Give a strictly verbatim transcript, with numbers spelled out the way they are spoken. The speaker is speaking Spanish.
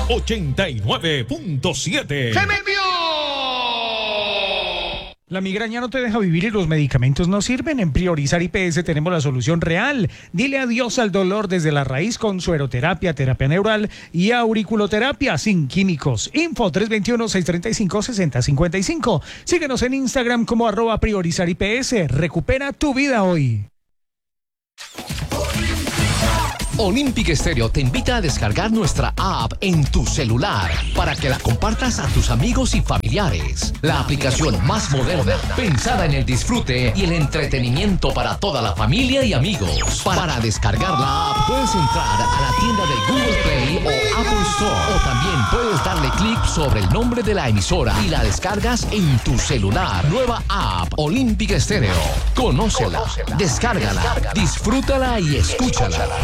ochenta y nueve punto siete. ¡Se me envió! La migraña no te deja vivir y los medicamentos no sirven. En Priorizar I P S tenemos la solución real. Dile adiós al dolor desde la raíz con sueroterapia, terapia neural y auriculoterapia sin químicos. Info tres dos uno, seis tres cinco, seis cero cinco cinco. Síguenos en Instagram como arroba Priorizar I P S. Recupera tu vida hoy. Olympic Stereo te invita a descargar nuestra app en tu celular para que la compartas a tus amigos y familiares. La aplicación más moderna, pensada en el disfrute y el entretenimiento para toda la familia y amigos. Para descargar la app puedes entrar a la tienda de Google Play o Apple Store, o también puedes darle clic sobre el nombre de la emisora y la descargas en tu celular. Nueva app Olympic Stereo. Conócela, descárgala, disfrútala y escúchala.